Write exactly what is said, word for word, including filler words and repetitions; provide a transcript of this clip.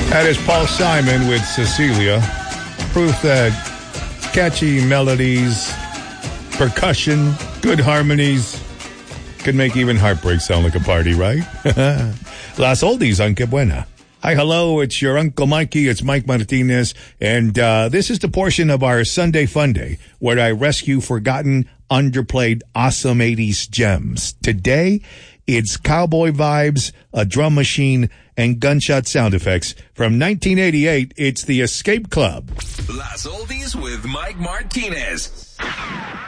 That is Paul Simon with Cecilia. Proof that catchy melodies, percussion, good harmonies can make even heartbreak sound like a party, right? Las Oldies on Que Buena. Hi, hello, it's your Uncle Mikey, it's Mike Martinez, and uh, this is the portion of our Sunday Fun Day where I rescue forgotten, underplayed, awesome eighties gems. Today, it's cowboy vibes, a drum machine, and gunshot sound effects. From nineteen eighty-eight, it's the Escape Club. Las Oldies with Mike Martinez.